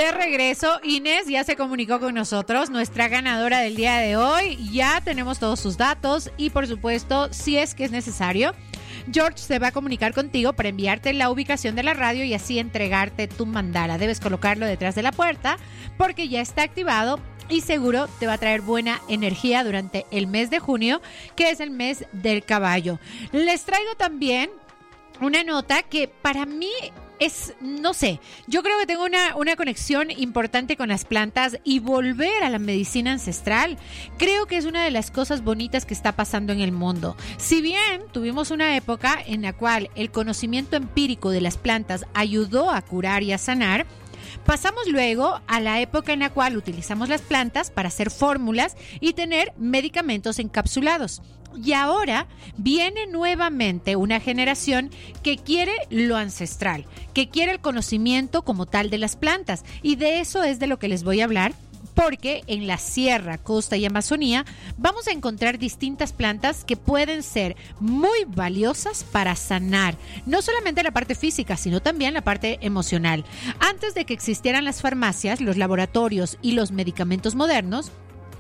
De regreso, Inés ya se comunicó con nosotros, nuestra ganadora del día de hoy. Ya tenemos todos sus datos y, por supuesto, si es que es necesario, George se va a comunicar contigo para enviarte la ubicación de la radio y así entregarte tu mandala. Debes colocarlo detrás de la puerta porque ya está activado y seguro te va a traer buena energía durante el mes de junio, que es el mes del caballo. Les traigo también una nota que para mí es, no sé, yo creo que tengo una conexión importante con las plantas y volver a la medicina ancestral. Creo que es una de las cosas bonitas que está pasando en el mundo. Si bien tuvimos una época en la cual el conocimiento empírico de las plantas ayudó a curar y a sanar, pasamos luego a la época en la cual utilizamos las plantas para hacer fórmulas y tener medicamentos encapsulados. Y ahora viene nuevamente una generación que quiere lo ancestral, que quiere el conocimiento como tal de las plantas. Y de eso es de lo que les voy a hablar, porque en la Sierra, Costa y Amazonía vamos a encontrar distintas plantas que pueden ser muy valiosas para sanar, no solamente la parte física, sino también la parte emocional. Antes de que existieran las farmacias, los laboratorios y los medicamentos modernos,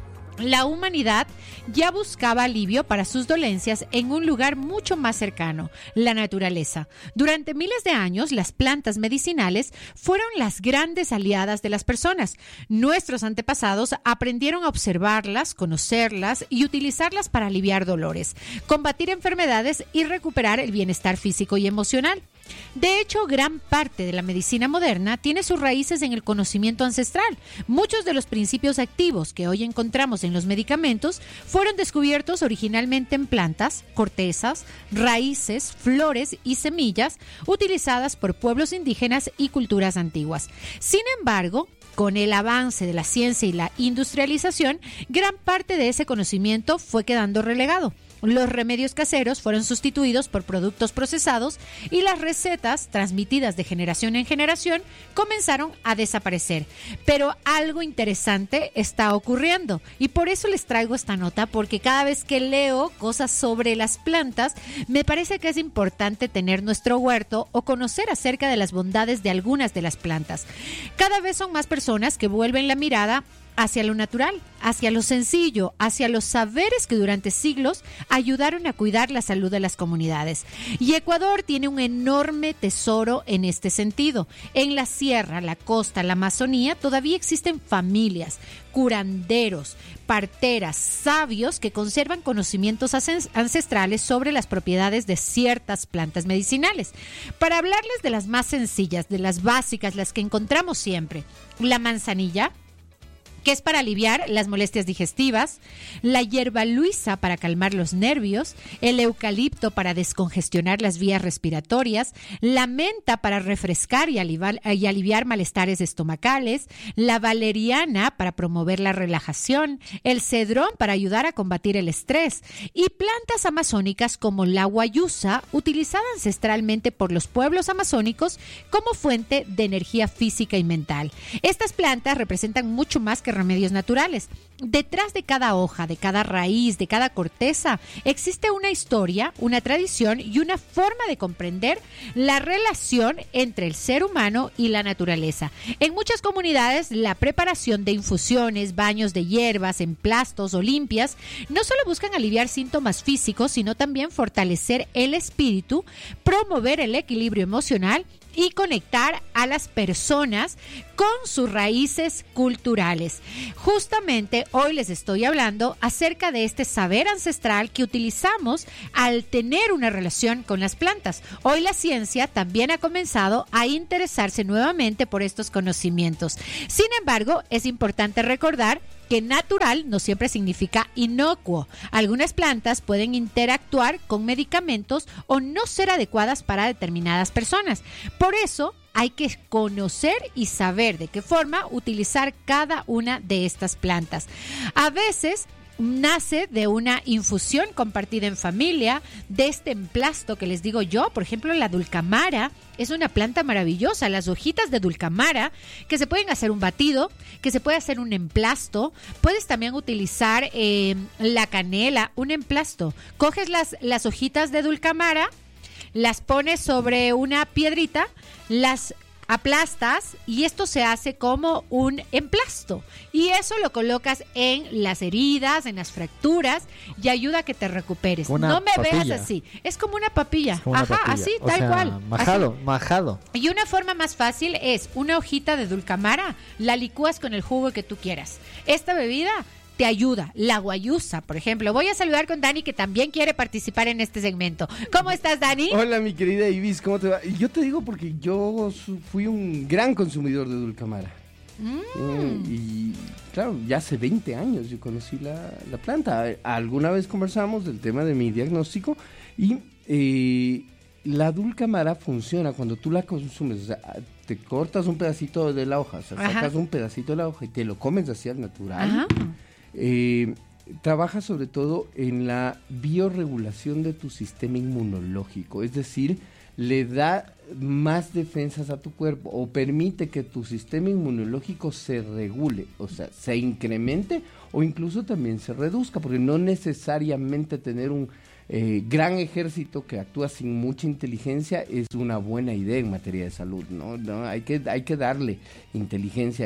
la humanidad ya buscaba alivio para sus dolencias en un lugar mucho más cercano, la naturaleza. Durante miles de años, las plantas medicinales fueron las grandes aliadas de las personas. Nuestros antepasados aprendieron a observarlas, conocerlas y utilizarlas para aliviar dolores, combatir enfermedades y recuperar el bienestar físico y emocional. De hecho, gran parte de la medicina moderna tiene sus raíces en el conocimiento ancestral. Muchos de los principios activos que hoy encontramos en los medicamentos fueron descubiertos originalmente en plantas, cortezas, raíces, flores y semillas utilizadas por pueblos indígenas y culturas antiguas. Sin embargo, con el avance de la ciencia y la industrialización, gran parte de ese conocimiento fue quedando relegado. Los remedios caseros fueron sustituidos por productos procesados y las recetas, transmitidas de generación en generación, comenzaron a desaparecer. Pero algo interesante está ocurriendo y por eso les traigo esta nota, porque cada vez que leo cosas sobre las plantas, me parece que es importante tener nuestro huerto o conocer acerca de las bondades de algunas de las plantas. Cada vez son más personas que vuelven la mirada hacia lo natural, hacia lo sencillo, hacia los saberes que durante siglos ayudaron a cuidar la salud de las comunidades. Y Ecuador tiene un enorme tesoro en este sentido. En la sierra, la costa, la Amazonía, todavía existen familias, curanderos, parteras, sabios que conservan conocimientos ancestrales sobre las propiedades de ciertas plantas medicinales. Para hablarles de las más sencillas, de las básicas, las que encontramos siempre, la manzanilla, que es para aliviar las molestias digestivas, la hierba luisa para calmar los nervios, el eucalipto para descongestionar las vías respiratorias, la menta para refrescar y aliviar malestares estomacales, la valeriana para promover la relajación, el cedrón para ayudar a combatir el estrés y plantas amazónicas como la guayusa, utilizada ancestralmente por los pueblos amazónicos como fuente de energía física y mental. Estas plantas representan mucho más que remedios naturales. Detrás de cada hoja, de cada raíz, de cada corteza, existe una historia, una tradición y una forma de comprender la relación entre el ser humano y la naturaleza. En muchas comunidades, la preparación de infusiones, baños de hierbas, emplastos o limpias, no solo buscan aliviar síntomas físicos, sino también fortalecer el espíritu, promover el equilibrio emocional y conectar a las personas con sus raíces culturales. Justamente hoy les estoy hablando acerca de este saber ancestral que utilizamos al tener una relación con las plantas. Hoy la ciencia también ha comenzado a interesarse nuevamente por estos conocimientos. Sin embargo, es importante recordar que natural no siempre significa inocuo. Algunas plantas pueden interactuar con medicamentos o no ser adecuadas para determinadas personas. Por eso hay que conocer y saber de qué forma utilizar cada una de estas plantas. A veces nace de una infusión compartida en familia, de este emplasto que les digo yo. Por ejemplo, la dulcamara es una planta maravillosa. Las hojitas de dulcamara, que se pueden hacer un batido, que se puede hacer un emplasto. Puedes también utilizar la canela, un emplasto. Coges las hojitas de dulcamara, las pones sobre una piedrita, las aplastas y esto se hace como un emplasto y eso lo colocas en las heridas, en las fracturas y ayuda a que te recuperes. No me papilla. veas así, es como una papilla. Como una papilla. Así, o tal sea, cual. Majado. Y una forma más fácil es una hojita de dulcamara, la licúas con el jugo que tú quieras. Esta bebida te ayuda, la guayusa, por ejemplo. Voy a saludar con Dani, que también quiere participar en este segmento. ¿Cómo estás, Dani? Hola, mi querida Ibis, ¿cómo te va? Yo te digo porque yo fui un gran consumidor de dulcamara. Y claro, ya hace 20 años yo conocí la planta. Alguna vez conversamos del tema de mi diagnóstico y la dulcamara funciona cuando tú la consumes. O sea, te cortas un pedacito de la hoja, o sea, sacas un pedacito de la hoja y te lo comes así al natural. Trabaja sobre todo en la biorregulación de tu sistema inmunológico, es decir, le da más defensas a tu cuerpo o permite que tu sistema inmunológico se regule, o sea, se incremente o incluso también se reduzca, porque no necesariamente tener un gran ejército que actúa sin mucha inteligencia es una buena idea en materia de salud, ¿no? Hay que darle inteligencia a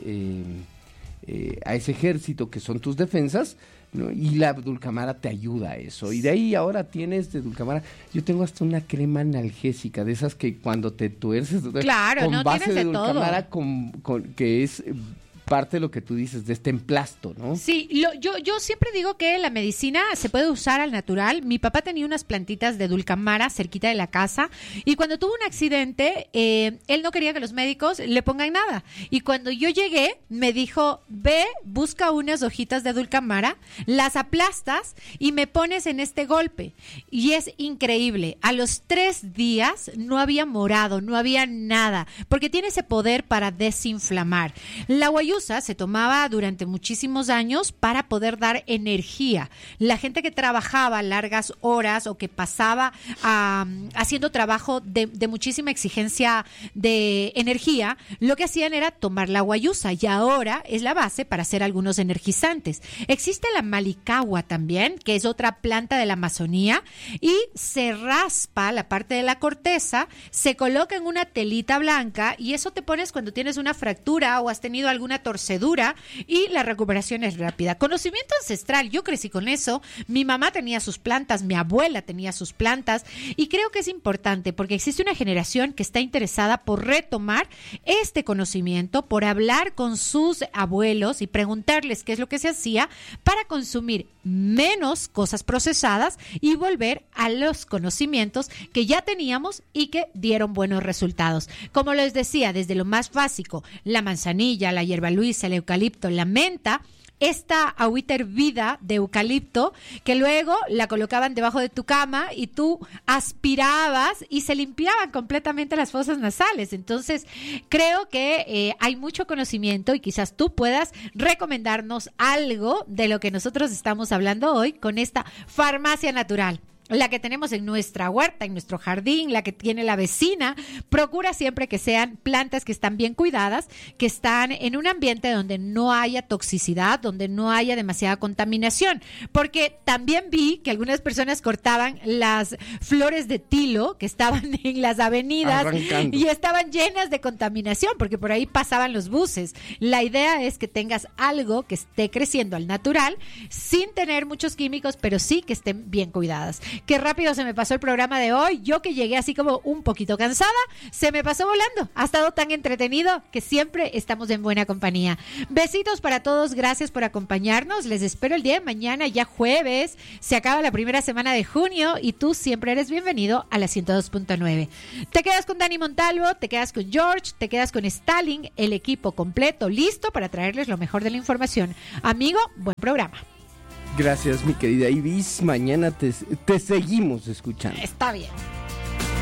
ese ejército que son tus defensas, ¿no? Y la dulcamara te ayuda a eso. Y de ahí ahora tienes de dulcamara, yo tengo hasta una crema analgésica, de esas que cuando te tuerces, claro, con no base tienes de de dulcamara, todo. que es parte de lo que tú dices, de este emplasto, ¿no? Sí, yo siempre digo que la medicina se puede usar al natural. Mi papá tenía unas plantitas de dulcamara cerquita de la casa y cuando tuvo un accidente, él no quería que los médicos le pongan nada. Y cuando yo llegué, me dijo, ve, busca unas hojitas de dulcamara, las aplastas y me pones en este golpe. Y es increíble. A los 3 días no había morado, no había nada, porque tiene ese poder para desinflamar. La guayusa se tomaba durante muchísimos años para poder dar energía. La gente que trabajaba largas horas o que pasaba haciendo trabajo de muchísima exigencia de energía, lo que hacían era tomar la guayusa y ahora es la base para hacer algunos energizantes. Existe la malicagua también, que es otra planta de la Amazonía y se raspa la parte de la corteza, se coloca en una telita blanca y eso te pones cuando tienes una fractura o has tenido alguna torcedura y la recuperación es rápida. Conocimiento ancestral, yo crecí con eso, mi mamá tenía sus plantas, mi abuela tenía sus plantas y creo que es importante porque existe una generación que está interesada por retomar este conocimiento, por hablar con sus abuelos y preguntarles qué es lo que se hacía para consumir menos cosas procesadas y volver a los conocimientos que ya teníamos y que dieron buenos resultados. Como les decía, desde lo más básico, la manzanilla, la hierba luisa, el eucalipto, la menta, esta agüita hervida de eucalipto que luego la colocaban debajo de tu cama y tú aspirabas y se limpiaban completamente las fosas nasales. Entonces creo que hay mucho conocimiento y quizás tú puedas recomendarnos algo de lo que nosotros estamos hablando hoy con esta farmacia natural. La que tenemos en nuestra huerta, en nuestro jardín, la que tiene la vecina, procura siempre que sean plantas que están bien cuidadas, que están en un ambiente donde no haya toxicidad, donde no haya demasiada contaminación, porque también vi que algunas personas cortaban las flores de tilo que estaban en las avenidas arrancando y estaban llenas de contaminación, porque por ahí pasaban los buses. La idea es que tengas algo que esté creciendo al natural, sin tener muchos químicos, pero sí que estén bien cuidadas. Qué rápido se me pasó el programa de hoy. Yo que llegué así como un poquito cansada, se me pasó volando. Ha estado tan entretenido que siempre estamos en buena compañía. Besitos para todos, gracias por acompañarnos. Les espero el día de mañana, ya jueves. Se acaba la primera semana de junio y tú siempre eres bienvenido a la 102.9. Te quedas con Dani Montalvo, te quedas con George, te quedas con Stalin, el equipo completo, listo para traerles lo mejor de la información. Amigo, buen programa. Gracias, mi querida Ibis. Mañana te seguimos escuchando. Está bien.